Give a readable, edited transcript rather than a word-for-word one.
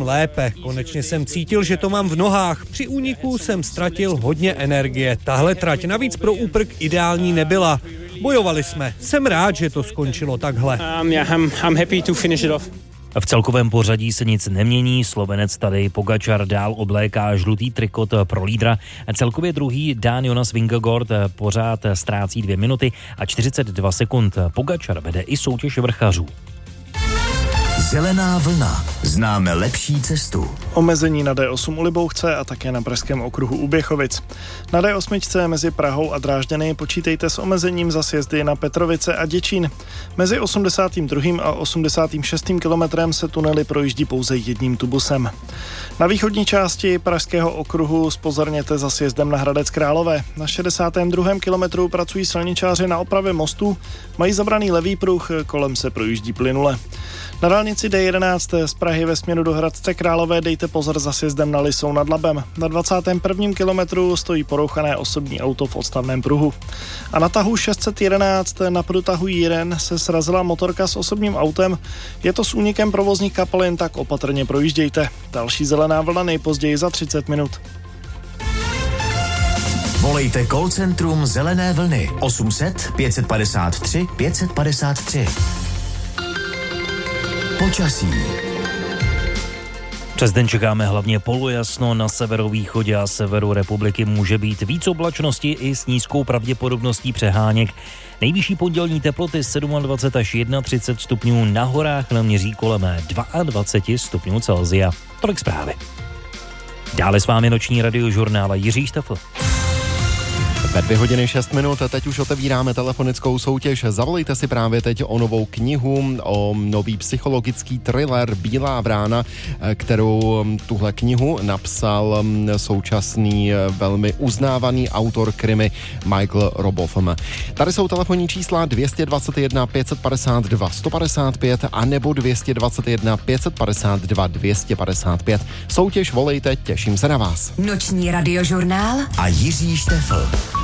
potom lépe. Konečně jsem cítil, že to mám v nohách. Při úniku jsem ztratil hodně energie. Tahle trať navíc pro úprk ideální nebyla. Bojovali jsme. Jsem rád, že to skončilo takhle. I'm happy to finish it off. V celkovém pořadí se nic nemění, Slovenec Tadej Pogačar dál obléká žlutý trikot pro lídra. Celkově druhý Dan Jonas Vingegaard pořád ztrácí 2 minuty a 42 sekund. Pogačar vede i soutěž vrchařů. Zelená vlna. Známe lepší cestu. Omezení na D8 u Libouchce a také na pražském okruhu u Běchovic. Na D8 mezi Prahou a Drážďany počítejte s omezením za sjezdy na Petrovice a Děčín. Mezi 82. a 86. kilometrem se tunely projíždí pouze jedním tubusem. Na východní části pražského okruhu zpozorněte za sjezdem na Hradec Králové. Na 62. kilometru pracují silničáři na opravě mostu, mají zabraný levý pruh, kolem se projíždí plynule. Na dálnici D11 z Prahy ve směru do Hradce Králové dejte pozor za sjezdem na Lisou nad Labem. Na 21. kilometru stojí porouchané osobní auto v odstavném pruhu. A na tahu 611 na průtahu Jiren se srazila motorka s osobním autem. Je to s únikem provozních kapalin, tak opatrně projíždějte. Další zelená vlna nejpozději za 30 minut. Volejte call centrum Zelené vlny 800 553 553. Počasí. Přes den čekáme hlavně polojasno, na severovýchodě a severu republiky může být víc oblačnosti i s nízkou pravděpodobností přeháněk. Nejvyšší pondělní teploty 27 až 31 stupňů, na horách naměří kolem 22 stupňů Celsia. Tolik zprávy. Dále s vámi noční radiožurnál Jiří Štefl. Ve 2 hodiny 6 minut teď už otevíráme telefonickou soutěž. Zavolejte si právě teď o novou knihu, o nový psychologický thriller Bílá vrána, kterou tuhle knihu napsal současný velmi uznávaný autor krimi Michael Robotham. Tady jsou telefonní čísla 221 552 155 a nebo 221 552 255. Soutěž volejte, těším se na vás. Noční radiožurnál A Jiří Štefl.